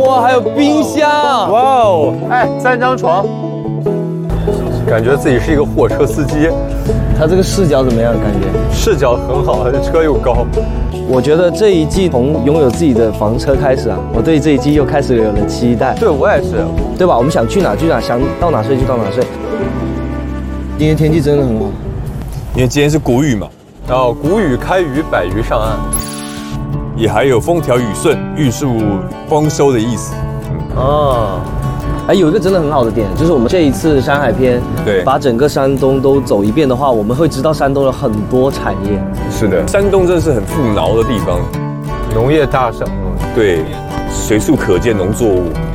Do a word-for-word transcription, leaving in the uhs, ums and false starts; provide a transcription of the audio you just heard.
哇，还有冰箱！ 哇哦，哎，三张床，感觉自己是一个货车司机。 它这个视角怎么样？感觉视角很好，这车又高。 我觉得这一季从拥有自己的房车开始啊，我对这一季又开始有了期待。 对，我也是， 对吧？我们想去哪去哪，想到哪睡就到哪睡。今天天气真的很好， 因为今天是谷雨嘛， 然后谷雨开渔，百鱼上岸， 也还有风调雨顺、玉树丰收的意思。 嗯、啊。 哎，有一个真的很好的点，就是我们这一次山海篇， 对， 把整个山东都走一遍的话，我们会知道山东的很多产业。 是的，山东真的是很富饶的地方， 农业大省。 对，随处可见农作物。